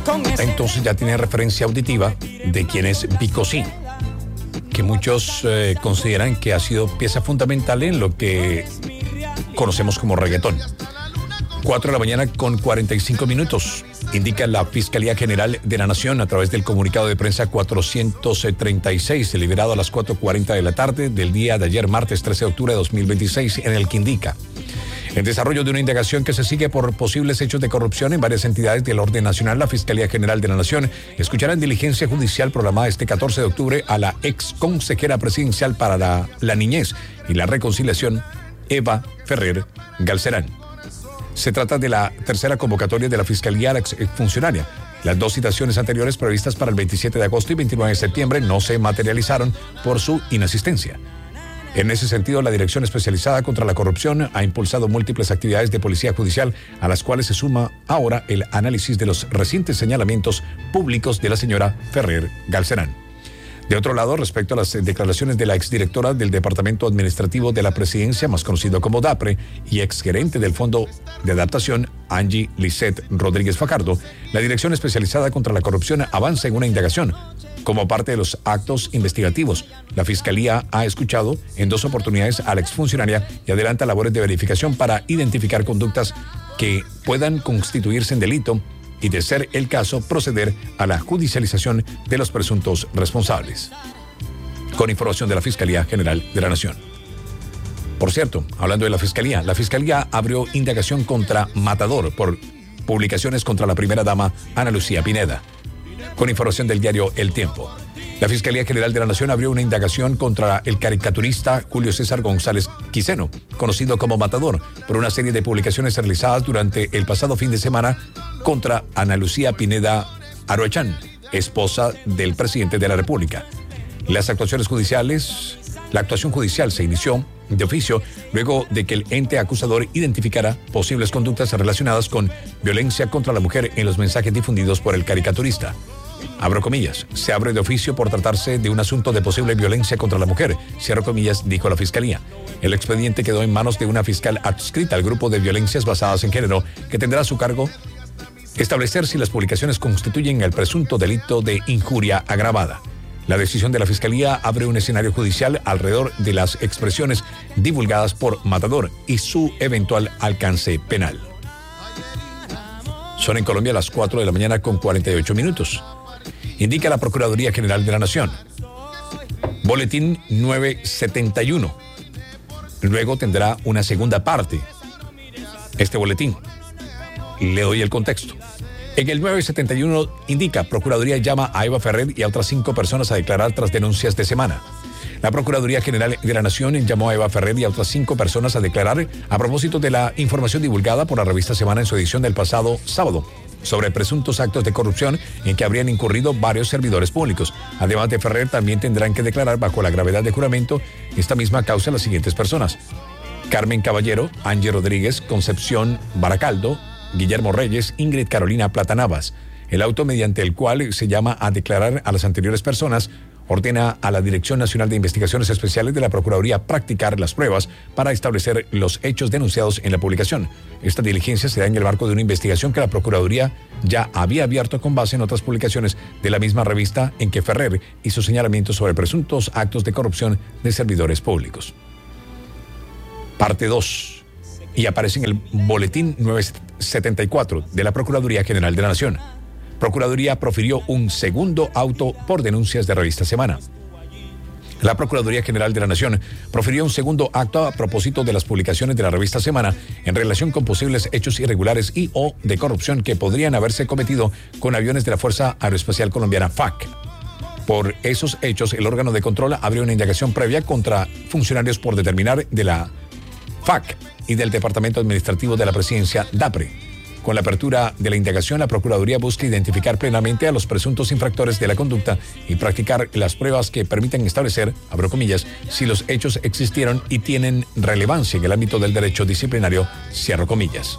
Entonces ya tiene referencia auditiva de quién es Vico Sí, que muchos consideran que ha sido pieza fundamental en lo que conocemos como reggaetón. 4 de la mañana con 45 minutos. Indica la Fiscalía General de la Nación a través del comunicado de prensa 436, liberado a las 4:40 de la tarde del día de ayer, martes 13 de octubre de 2026, en el que indica: en desarrollo de una indagación que se sigue por posibles hechos de corrupción en varias entidades del orden nacional, la Fiscalía General de la Nación escuchará en diligencia judicial programada este 14 de octubre a la ex consejera presidencial para la niñez y la reconciliación, Eva Ferrer Galcerán. Se trata de la tercera convocatoria de la Fiscalía a la exfuncionaria. Las dos citaciones anteriores previstas para el 27 de agosto y 29 de septiembre no se materializaron por su inasistencia. En ese sentido, la Dirección Especializada contra la Corrupción ha impulsado múltiples actividades de policía judicial, a las cuales se suma ahora el análisis de los recientes señalamientos públicos de la señora Ferrer Galcerán. De otro lado, respecto a las declaraciones de la exdirectora del Departamento Administrativo de la Presidencia, más conocido como DAPRE, y exgerente del Fondo de Adaptación, Angie Lisset Rodríguez Fajardo, la Dirección Especializada contra la Corrupción avanza en una indagación. Como parte de los actos investigativos, la Fiscalía ha escuchado en 2 oportunidades a la exfuncionaria y adelanta labores de verificación para identificar conductas que puedan constituirse en delito y, de ser el caso, proceder a la judicialización de los presuntos responsables. Con información de la Fiscalía General de la Nación. Por cierto, hablando de la Fiscalía abrió indagación contra Matador por publicaciones contra la primera dama Ana Lucía Pineda. Con información del diario El Tiempo. La Fiscalía General de la Nación abrió una indagación contra el caricaturista Julio César González Quiseno, conocido como Matador, por una serie de publicaciones realizadas durante el pasado fin de semana contra Ana Lucía Pineda Aroechán, esposa del presidente de la República. La actuación judicial se inició de oficio luego de que el ente acusador identificara posibles conductas relacionadas con violencia contra la mujer en los mensajes difundidos por el caricaturista. Abro comillas, se abre de oficio por tratarse de un asunto de posible violencia contra la mujer, cierro comillas, dijo la Fiscalía. El expediente quedó en manos de una fiscal adscrita al grupo de violencias basadas en género, que tendrá a su cargo establecer si las publicaciones constituyen el presunto delito de injuria agravada. La decisión de la Fiscalía abre un escenario judicial alrededor de las expresiones divulgadas por Matador y su eventual alcance penal. Son en Colombia las 4 de la mañana con 48 minutos. Indica la Procuraduría General de la Nación. Boletín 971. Luego tendrá una segunda parte. Este boletín. Le doy el contexto. En el 971 indica: Procuraduría llama a Eva Ferrer y a otras 5 personas a declarar tras denuncias de semana. La Procuraduría General de la Nación llamó a Eva Ferrer y a otras 5 personas a declarar a propósito de la información divulgada por la revista Semana en su edición del pasado sábado sobre presuntos actos de corrupción en que habrían incurrido varios servidores públicos. Además de Ferrer, también tendrán que declarar bajo la gravedad de juramento esta misma causa las siguientes personas: Carmen Caballero, Ángel Rodríguez, Concepción Baracaldo, Guillermo Reyes, Ingrid Carolina Platanavas. El auto mediante el cual se llama a declarar a las anteriores personas ordena a la Dirección Nacional de Investigaciones Especiales de la Procuraduría practicar las pruebas para establecer los hechos denunciados en la publicación. Esta diligencia se da en el marco de una investigación que la Procuraduría ya había abierto con base en otras publicaciones de la misma revista en que Ferrer hizo señalamientos sobre presuntos actos de corrupción de servidores públicos. Parte 2. Y aparece en el boletín 974 de la Procuraduría General de la Nación. Procuraduría profirió un segundo auto por denuncias de revista Semana. La Procuraduría General de la Nación profirió un segundo acto a propósito de las publicaciones de la revista Semana en relación con posibles hechos irregulares y o de corrupción que podrían haberse cometido con aviones de la Fuerza Aeroespacial Colombiana FAC. Por esos hechos, el órgano de control abrió una indagación previa contra funcionarios por determinar de la FAC y del Departamento Administrativo de la Presidencia, DAPRE. Con la apertura de la indagación, la Procuraduría busca identificar plenamente a los presuntos infractores de la conducta y practicar las pruebas que permitan establecer, abro comillas, si los hechos existieron y tienen relevancia en el ámbito del derecho disciplinario, cierro comillas.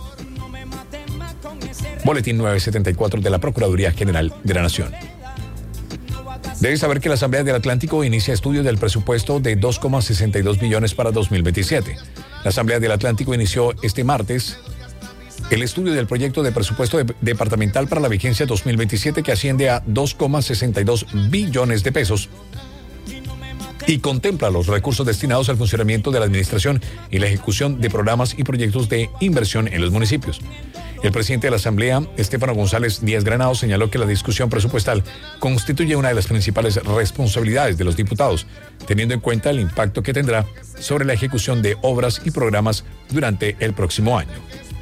Boletín 974 de la Procuraduría General de la Nación. Debe saber que la Asamblea del Atlántico inicia estudio del presupuesto de 2,62 billones para 2027. La Asamblea del Atlántico inició este martes el estudio del proyecto de presupuesto departamental para la vigencia 2027 que asciende a 2,62 billones de pesos y contempla los recursos destinados al funcionamiento de la administración y la ejecución de programas y proyectos de inversión en los municipios. El presidente de la Asamblea, Estefano González Díaz Granados, señaló que la discusión presupuestal constituye una de las principales responsabilidades de los diputados, teniendo en cuenta el impacto que tendrá sobre la ejecución de obras y programas durante el próximo año.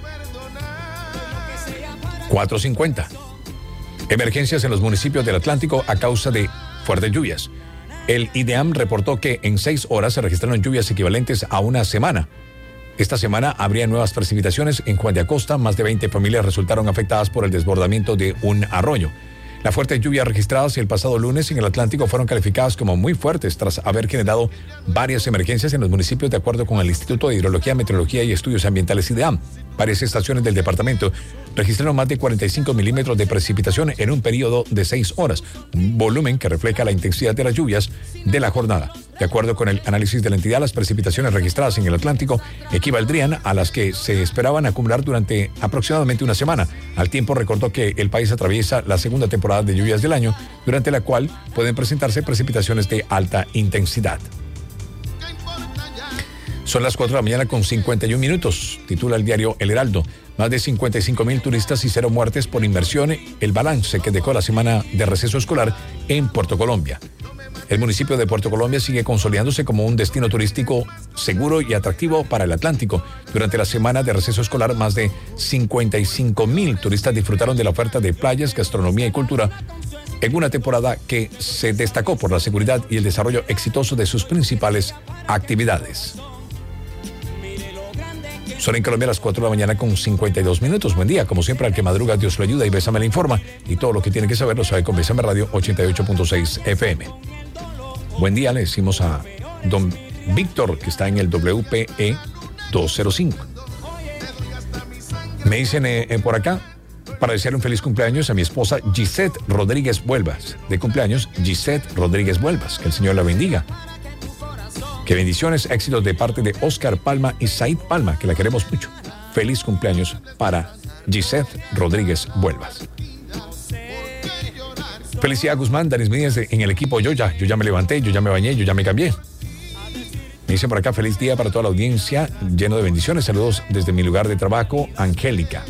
4:50. Emergencias en los municipios del Atlántico a causa de fuertes lluvias. El IDEAM reportó que en 6 horas se registraron lluvias equivalentes a una semana. Esta semana habría nuevas precipitaciones en Juan de Acosta. Más de 20 familias resultaron afectadas por el desbordamiento de un arroyo. Las fuertes lluvias registradas el pasado lunes en el Atlántico fueron calificadas como muy fuertes tras haber generado varias emergencias en los municipios de acuerdo con el Instituto de Hidrología, Meteorología y Estudios Ambientales IDEAM. Varias estaciones del departamento registraron más de 45 milímetros de precipitación en un periodo de 6 horas, un volumen que refleja la intensidad de las lluvias de la jornada. De acuerdo con el análisis de la entidad, las precipitaciones registradas en el Atlántico equivaldrían a las que se esperaban acumular durante aproximadamente una semana. Al tiempo recordó que el país atraviesa la segunda temporada de lluvias del año, durante la cual pueden presentarse precipitaciones de alta intensidad. Son las 4 de la mañana con 51 minutos, titula el diario El Heraldo. Más de 55,000 turistas y 0 muertes por inmersión, el balance que dejó la semana de receso escolar en Puerto Colombia. El municipio de Puerto Colombia sigue consolidándose como un destino turístico seguro y atractivo para el Atlántico. Durante la semana de receso escolar, más de 55,000 turistas disfrutaron de la oferta de playas, gastronomía y cultura en una temporada que se destacó por la seguridad y el desarrollo exitoso de sus principales actividades. Son en Colombia las 4 de la mañana con 52 minutos. Buen día. Como siempre, al que madruga, Dios lo ayuda y Bésame le informa. Y todo lo que tiene que saber lo sabe con Bésame Radio 88.6 FM. Buen día, le decimos a don Víctor, que está en el WPE 205. Me dicen por acá, para desear un feliz cumpleaños a mi esposa Gisette Rodríguez Vuelvas. De cumpleaños, Gisette Rodríguez Vuelvas. Que el Señor la bendiga. Que bendiciones, éxitos de parte de Oscar Palma y Said Palma, que la queremos mucho. Feliz cumpleaños para Gisette Rodríguez Vuelvas. Felicidad Guzmán, Danis Míñez en el equipo yo ya me levanté, yo ya me bañé, yo ya me cambié. Me dice por acá, feliz día para toda la audiencia, lleno de bendiciones. Saludos desde mi lugar de trabajo, Angélica.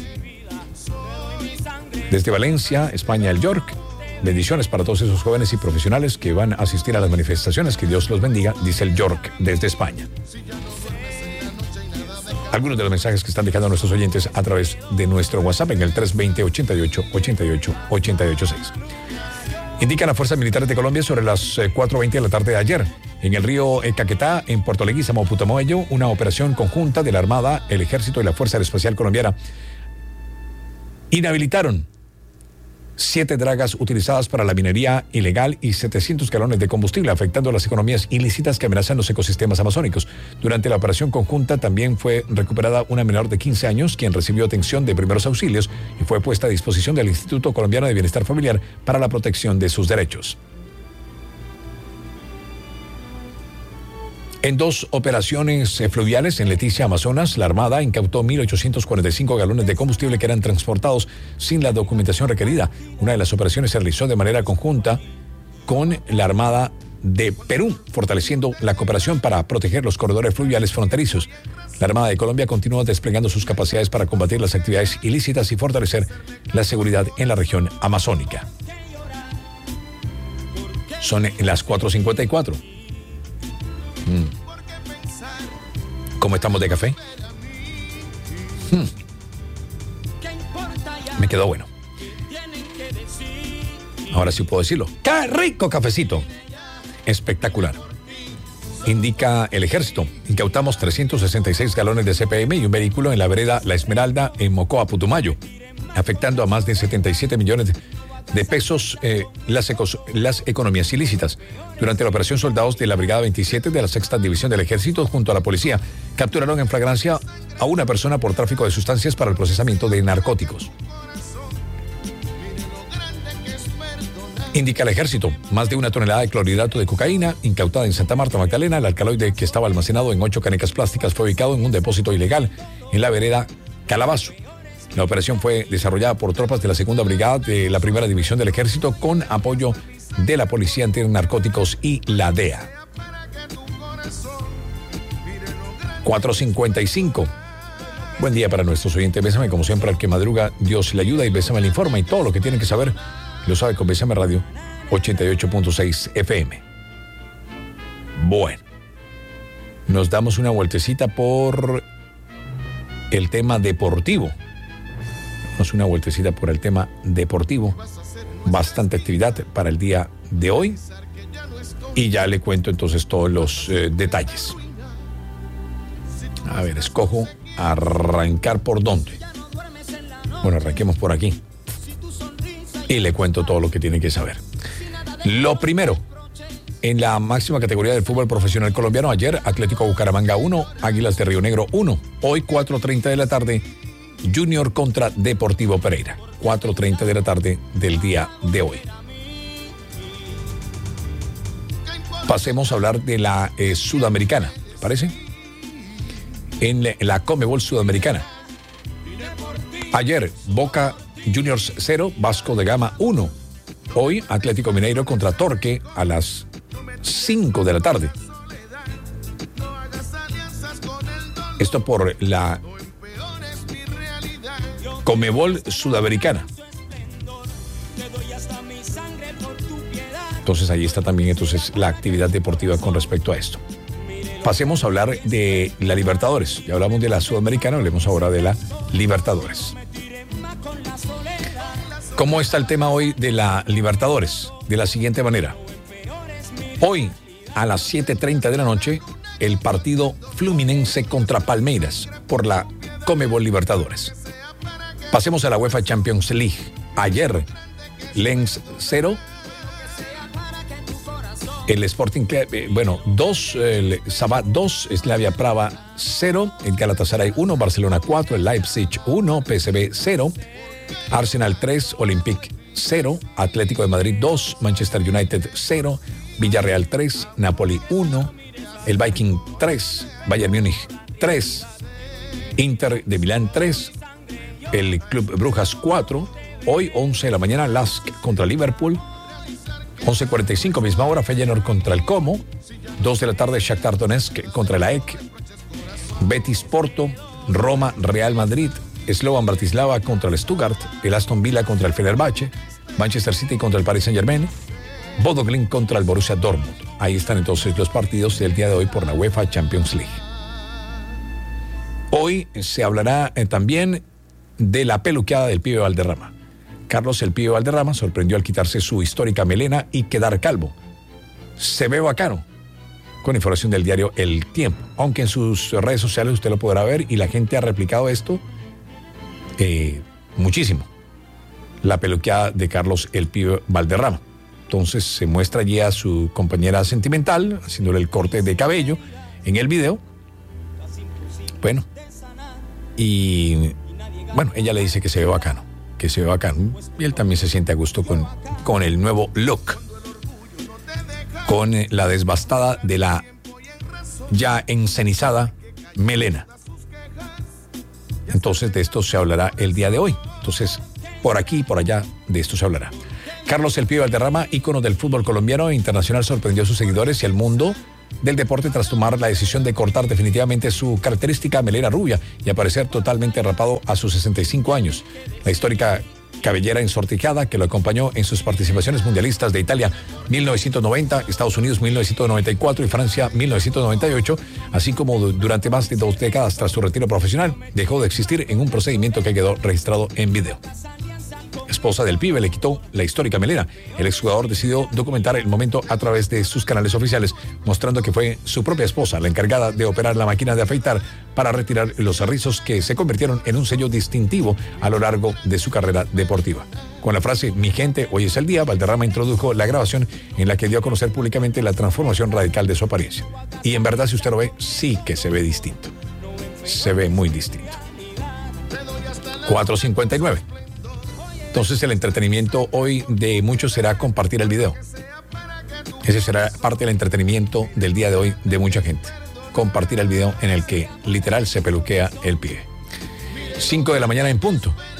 Desde Valencia, España, el York. Bendiciones para todos esos jóvenes y profesionales que van a asistir a las manifestaciones. Que Dios los bendiga, dice el York desde España. Algunos de los mensajes que están dejando nuestros oyentes a través de nuestro WhatsApp en el 320-88-88-886. Indican las fuerzas militares de Colombia sobre las 4:20 de la tarde de ayer. En el río Caquetá, en Puerto Leguízamo, Putumayo, una operación conjunta de la Armada, el Ejército y la Fuerza Aeroespacial Colombiana inhabilitaron 7 dragas utilizadas para la minería ilegal y 700 galones de combustible, afectando las economías ilícitas que amenazan los ecosistemas amazónicos. Durante la operación conjunta también fue recuperada una menor de 15 años, quien recibió atención de primeros auxilios y fue puesta a disposición del Instituto Colombiano de Bienestar Familiar para la protección de sus derechos. En 2 operaciones fluviales en Leticia, Amazonas, la Armada incautó 1.845 galones de combustible que eran transportados sin la documentación requerida. Una de las operaciones se realizó de manera conjunta con la Armada de Perú, fortaleciendo la cooperación para proteger los corredores fluviales fronterizos. La Armada de Colombia continúa desplegando sus capacidades para combatir las actividades ilícitas y fortalecer la seguridad en la región amazónica. Son las 4:54. ¿Cómo estamos de café? Me quedó bueno. Ahora sí puedo decirlo. ¡Qué rico cafecito! Espectacular. Indica el Ejército. Incautamos 366 galones de CPM y un vehículo en la vereda La Esmeralda en Mocoa, Putumayo, afectando a más de 77 millones de pesos las economías ilícitas. Durante la operación, soldados de la Brigada 27 de la 6ª División del Ejército junto a la policía capturaron en flagrancia a una persona por tráfico de sustancias para el procesamiento de narcóticos. Indica el Ejército, más de 1 tonelada de clorhidrato de cocaína incautada en Santa Marta, Magdalena. El alcaloide que estaba almacenado en 8 canecas plásticas fue ubicado en un depósito ilegal en la vereda Calabazo. La operación fue desarrollada por tropas de la Segunda Brigada de la Primera División del Ejército con apoyo de la Policía Antinarcóticos y la DEA. 4:55. Buen día para nuestros oyentes. Bésame, como siempre, al que madruga, Dios le ayuda, y Bésame le informa, y todo lo que tienen que saber lo sabe con Bésame Radio 88.6 FM. Bueno, nos damos una vueltecita por el tema deportivo. Bastante actividad para el día de hoy. Y ya le cuento entonces todos los detalles. A ver, escojo arrancar por dónde. Bueno, arranquemos por aquí. Y le cuento todo lo que tiene que saber. Lo primero, en la máxima categoría del fútbol profesional colombiano, ayer Atlético Bucaramanga 1, Águilas de Río Negro 1. Hoy 4:30 de la tarde, Junior contra Deportivo Pereira. 4:30 de la tarde del día de hoy. Pasemos a hablar de la Sudamericana, ¿te parece? En la Conmebol Sudamericana. Ayer, Boca Juniors 0, Vasco da Gama 1. Hoy, Atlético Mineiro contra Torque a las 5 de la tarde. Esto por la Conmebol Sudamericana. Entonces ahí está también la actividad deportiva con respecto a esto. Pasemos a hablar de la Libertadores. Ya hablamos de la Sudamericana, hablemos ahora de la Libertadores. ¿Cómo está el tema hoy de la Libertadores? De la siguiente manera. Hoy, a las 7:30 de la noche, el partido Fluminense contra Palmeiras por la Conmebol Libertadores. Pasemos a la UEFA Champions League. Ayer, Lens 0. El Sporting Club, 2, el Sabah 2, Slavia Praga 0, el Galatasaray 1, Barcelona 4, el Leipzig 1, PSV 0, Arsenal 3, Olympique 0, Atlético de Madrid 2, Manchester United 0, Villarreal 3, Napoli 1, el Viking 3, Bayern Múnich 3, Inter de Milán 3, el Club Brujas 4, hoy 11 de la mañana, Lask contra Liverpool, 11:45, misma hora, Feyenoord contra el Como. 2 de la tarde, Shakhtar Donetsk contra el AEK. Betis Porto, Roma, Real Madrid, Slovan Bratislava contra el Stuttgart, el Aston Villa contra el Fenerbahce, Manchester City contra el Paris Saint-Germain, Bodo Glimt contra el Borussia Dortmund. Ahí están entonces los partidos del día de hoy por la UEFA Champions League. Hoy se hablará también de la peluqueada del pibe Valderrama. Carlos el pibe Valderrama sorprendió al quitarse su histórica melena y quedar calvo. Se ve bacano, con información del diario El Tiempo. Aunque en sus redes sociales usted lo podrá ver y la gente ha replicado esto muchísimo. La peluqueada de Carlos el pibe Valderrama. Entonces se muestra allí a su compañera sentimental haciéndole el corte de cabello en el video. Bueno, y bueno, ella le dice que se ve bacano. Y él también se siente a gusto con el nuevo look, con la desbastada de la ya encenizada melena. Entonces de esto se hablará el día de hoy. Entonces por aquí y por allá de esto se hablará. Carlos el pibe Valderrama, ícono del fútbol colombiano e internacional, sorprendió a sus seguidores y al mundo del deporte tras tomar la decisión de cortar definitivamente su característica melena rubia y aparecer totalmente rapado a sus 65 años. La histórica cabellera ensortijada que lo acompañó en sus participaciones mundialistas de Italia 1990, Estados Unidos 1994 y Francia 1998, así como durante más de 2 décadas tras su retiro profesional, dejó de existir en un procedimiento que quedó registrado en video. Esposa del pibe le quitó la histórica melena. El exjugador decidió documentar el momento a través de sus canales oficiales, mostrando que fue su propia esposa la encargada de operar la máquina de afeitar para retirar los rizos que se convirtieron en un sello distintivo a lo largo de su carrera deportiva. Con la frase "Mi gente, hoy es el día", Valderrama introdujo la grabación en la que dio a conocer públicamente la transformación radical de su apariencia. Y en verdad, si usted lo ve, sí que se ve distinto. Se ve muy distinto. 4:59. Entonces el entretenimiento hoy de muchos será compartir el video. Ese será parte del entretenimiento del día de hoy de mucha gente. Compartir el video en el que literal se peluquea el pibe. 5 de la mañana en punto.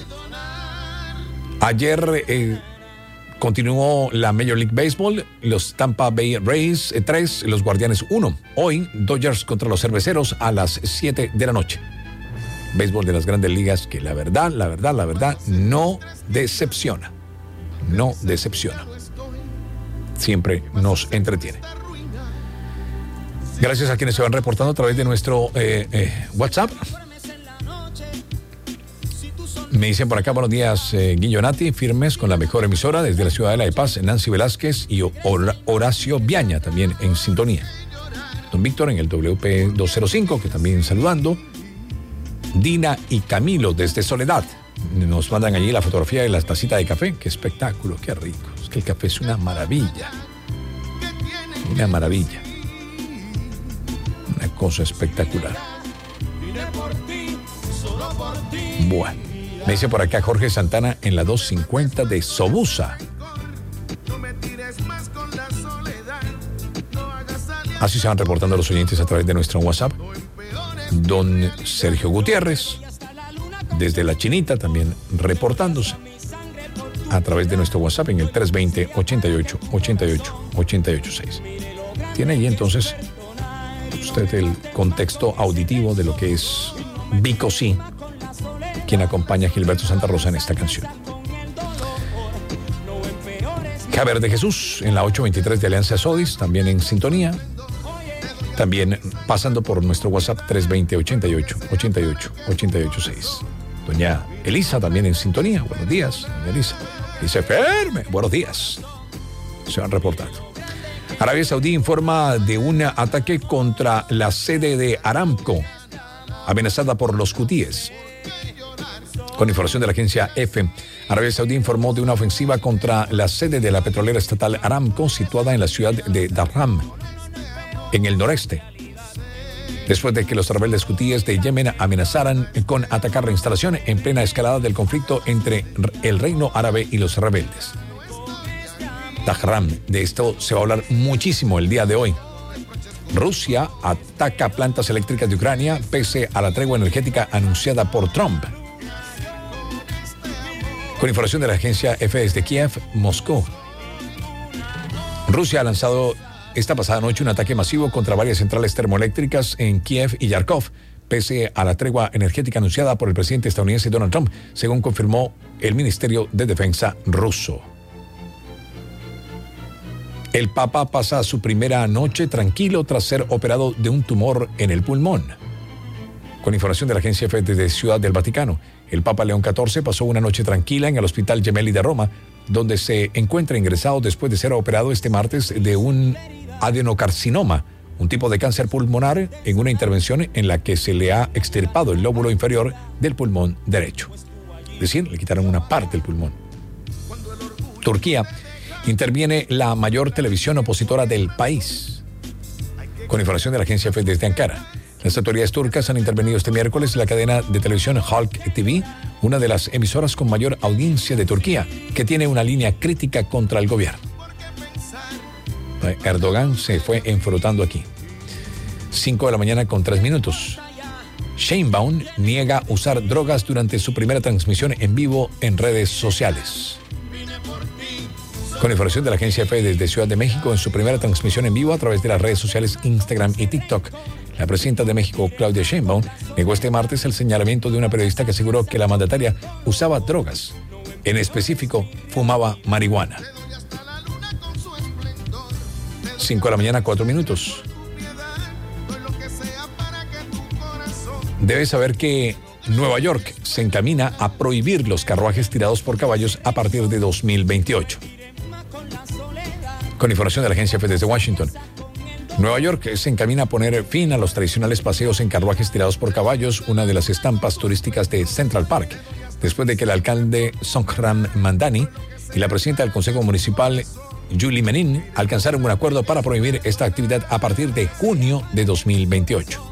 Ayer continuó la Major League Baseball, los Tampa Bay Rays 3, los Guardianes 1. Hoy, Dodgers contra los Cerveceros a las 7 de la noche. Béisbol de las Grandes Ligas que la verdad, no decepciona. No decepciona. Siempre nos entretiene. Gracias a quienes se van reportando a través de nuestro WhatsApp. Me dicen por acá, buenos días, Guillonati, firmes con la mejor emisora desde la ciudad de La Paz, Nancy Velázquez y Horacio Viaña también en sintonía. Don Víctor en el WP205, que también saludando. Dina y Camilo desde Soledad. Nos mandan allí la fotografía de la tacita de café. Qué espectáculo, qué rico. Es que el café es una maravilla. Una maravilla. Una cosa espectacular. Bueno. Me dice por acá Jorge Santana en la 250 de Sobusa. Así se van reportando los oyentes a través de nuestro WhatsApp. Don Sergio Gutiérrez, desde La Chinita, también reportándose a través de nuestro WhatsApp en el 320-88-88-886. Tiene ahí entonces usted el contexto auditivo de lo que es Bicosí, quien acompaña a Gilberto Santa Rosa en esta canción. Javier de Jesús en la 823 de Alianza Sodis, también en sintonía. También pasando por nuestro WhatsApp 320-88-88-886. Doña Elisa también en sintonía. Buenos días, doña Elisa. Dice firme. Buenos días. Se van reportando. Arabia Saudí informa de un ataque contra la sede de Aramco, amenazada por los hutíes. Con información de la agencia EFE, Arabia Saudí informó de una ofensiva contra la sede de la petrolera estatal Aramco, situada en la ciudad de Dhahran, en el noreste, después de que los rebeldes hutíes de Yemen amenazaran con atacar la instalación en plena escalada del conflicto entre el Reino Árabe y los rebeldes. Dhahran, de esto se va a hablar muchísimo el día de hoy. Rusia ataca plantas eléctricas de Ucrania pese a la tregua energética anunciada por Trump. Con información de la agencia EFE desde Kiev, Moscú. Rusia ha lanzado esta pasada noche un ataque masivo contra varias centrales termoeléctricas en Kiev y Yarkov, pese a la tregua energética anunciada por el presidente estadounidense Donald Trump, según confirmó el Ministerio de Defensa ruso. El Papa pasa su primera noche tranquilo tras ser operado de un tumor en el pulmón. Con información de la agencia EFE desde Ciudad del Vaticano, el Papa León XIV pasó una noche tranquila en el Hospital Gemelli de Roma, donde se encuentra ingresado después de ser operado este martes de un adenocarcinoma, un tipo de cáncer pulmonar, en una intervención en la que se le ha extirpado el lóbulo inferior del pulmón derecho. Es decir, le quitaron una parte del pulmón. Turquía interviene la mayor televisión opositora del país. Con información de la agencia EFE desde Ankara. Las autoridades turcas han intervenido este miércoles en la cadena de televisión Halk TV, una de las emisoras con mayor audiencia de Turquía, que tiene una línea crítica contra el gobierno. Erdogan se fue enfrentando aquí. 5 de la mañana con 3 minutos. Sheinbaum niega usar drogas durante su primera transmisión en vivo en redes sociales. Con información de la agencia EFE desde Ciudad de México, en su primera transmisión en vivo a través de las redes sociales Instagram y TikTok, la presidenta de México, Claudia Sheinbaum, negó este martes el señalamiento de una periodista que aseguró que la mandataria usaba drogas. En específico, fumaba marihuana. 5 de la mañana, 4 minutos. Debes saber que Nueva York se encamina a prohibir los carruajes tirados por caballos a partir de 2028. Con información de la agencia EFE desde Washington, Nueva York se encamina a poner fin a los tradicionales paseos en carruajes tirados por caballos, una de las estampas turísticas de Central Park, después de que el alcalde Sonkram Mandani y la presidenta del Consejo Municipal, Julie Menin, alcanzaron un acuerdo para prohibir esta actividad a partir de junio de 2028.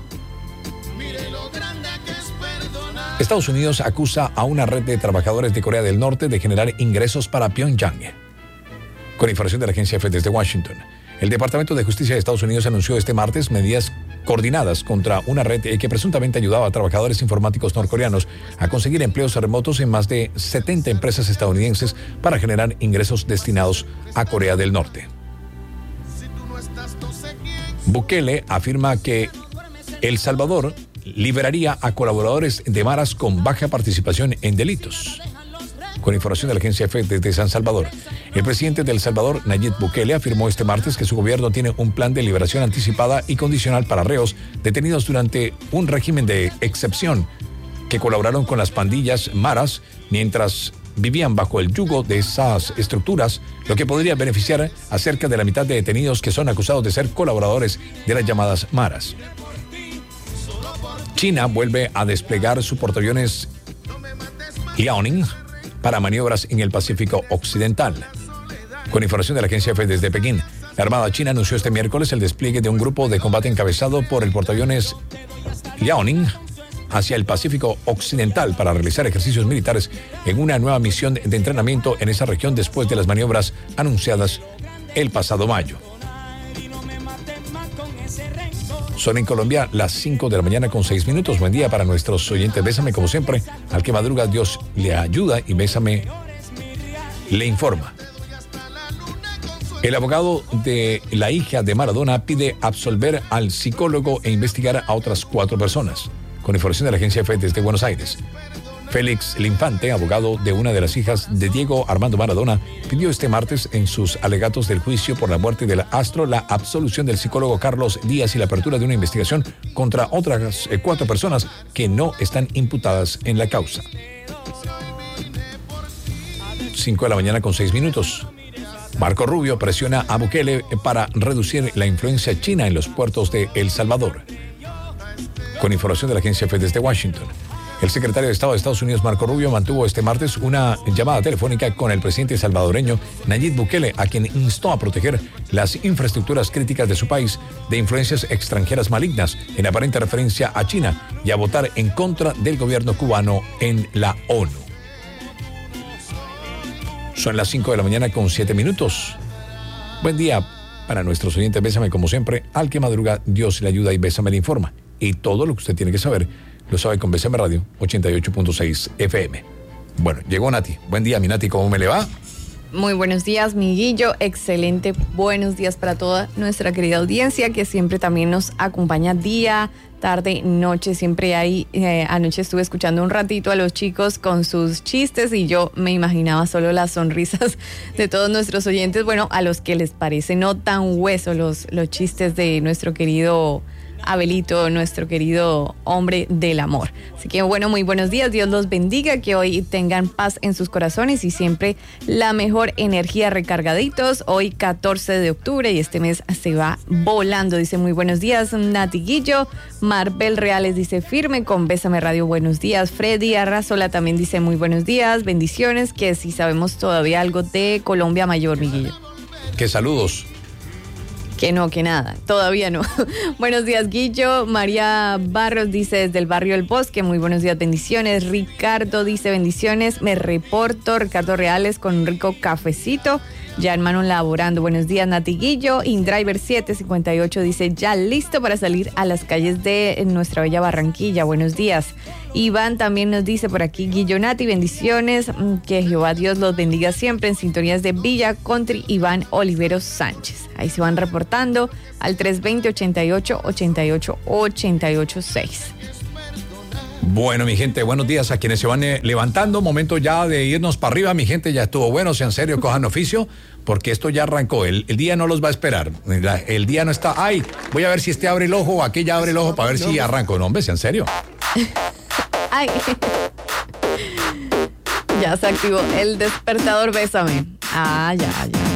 Estados Unidos acusa a una red de trabajadores de Corea del Norte de generar ingresos para Pyongyang. Con información de la agencia EFE desde Washington, el Departamento de Justicia de Estados Unidos anunció este martes medidas coordinadas contra una red que presuntamente ayudaba a trabajadores informáticos norcoreanos a conseguir empleos remotos en más de 70 empresas estadounidenses para generar ingresos destinados a Corea del Norte. Bukele afirma que El Salvador liberaría a colaboradores de maras con baja participación en delitos. Con información de la agencia EFE desde San Salvador, el presidente de El Salvador, Nayib Bukele, afirmó este martes que su gobierno tiene un plan de liberación anticipada y condicional para reos detenidos durante un régimen de excepción que colaboraron con las pandillas maras mientras vivían bajo el yugo de esas estructuras, lo que podría beneficiar a cerca de la mitad de detenidos que son acusados de ser colaboradores de las llamadas maras. China vuelve a desplegar su portaaviones Liaoning para maniobras en el Pacífico Occidental. Con información de la agencia EFE desde Pekín, la Armada China anunció este miércoles el despliegue de un grupo de combate encabezado por el portaaviones Liaoning hacia el Pacífico Occidental para realizar ejercicios militares en una nueva misión de entrenamiento en esa región después de las maniobras anunciadas el pasado mayo. Son en Colombia las 5 de la mañana con 6 minutos. Buen día para nuestros oyentes. Bésame como siempre. Al que madruga Dios le ayuda y Bésame le informa. El abogado de la hija de Maradona pide absolver al psicólogo e investigar a otras 4 personas. Con información de la agencia EFE desde Buenos Aires. Félix Linfante, abogado de una de las hijas de Diego Armando Maradona, pidió este martes en sus alegatos del juicio por la muerte del astro la absolución del psicólogo Carlos Díaz y la apertura de una investigación contra otras 4 personas que no están imputadas en la causa. 5 de la mañana con 6 minutos. Marco Rubio presiona a Bukele para reducir la influencia china en los puertos de El Salvador. Con información de la agencia EFE desde Washington. El secretario de Estado de Estados Unidos, Marco Rubio, mantuvo este martes una llamada telefónica con el presidente salvadoreño Nayib Bukele, a quien instó a proteger las infraestructuras críticas de su país de influencias extranjeras malignas, en aparente referencia a China, y a votar en contra del gobierno cubano en la ONU. Son las 5 de la mañana con 7 minutos. Buen día para nuestros oyentes. Bésame como siempre. Al que madruga, Dios le ayuda y Bésame le informa. Y todo lo que usted tiene que saber lo sabe con Bésame Radio 88.6 FM. Bueno, llegó Nati. Buen día, mi Nati, ¿cómo me le va? Muy buenos días, mi Guillo. Excelente. Buenos días para toda nuestra querida audiencia que siempre también nos acompaña día, tarde, noche. Siempre hay, anoche estuve escuchando un ratito a los chicos con sus chistes y yo me imaginaba solo las sonrisas de todos nuestros oyentes. Bueno, a los que les parece no tan hueso los chistes de nuestro querido Abelito, nuestro querido hombre del amor. Así que bueno, muy buenos días, Dios los bendiga, que hoy tengan paz en sus corazones y siempre la mejor energía, recargaditos. Hoy 14 de octubre y este mes se va volando. Dice muy buenos días, Nati Guillo. Marbel Reales dice firme con Bésame Radio, buenos días. Freddy Arrazola también dice muy buenos días, bendiciones, que si sabemos todavía algo de Colombia Mayor, mi Guillo. Que saludos. Que no, que nada, todavía no. Buenos días, Guillo. María Barros dice desde el barrio El Bosque, muy buenos días, bendiciones. Ricardo dice bendiciones, me reporto. Ricardo Reales con un rico cafecito, ya hermano laborando. Buenos días, Nati Guillo. Indriver 758 dice ya listo para salir a las calles de nuestra bella Barranquilla. Buenos días. Iván también nos dice por aquí, Guillo, Nati, bendiciones, que Jehová Dios los bendiga siempre en sintonías de Villa Country. Iván Oliveros Sánchez. Ahí se van reportando al 320-88-88-886. Bueno, mi gente, buenos días a quienes se van levantando. Momento ya de irnos para arriba, mi gente, ya estuvo bueno, sean serios, cojan oficio, porque esto ya arrancó. El día no los va a esperar. El día no está, ay, voy a ver si este abre el ojo o aquella abre el ojo para ver si arranco. No, hombre, sean serios. Ay. Ya se activó el despertador, Bésame. Ah, ya.